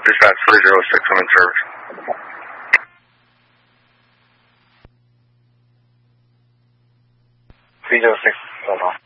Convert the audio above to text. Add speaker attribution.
Speaker 1: Dispatch 306, I'm in service. C06, hold on.